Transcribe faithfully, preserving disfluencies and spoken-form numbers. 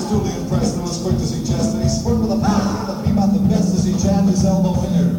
duly impressed and was quick to suggest that he spurred with a power that be about the best as he jammed his elbow in there.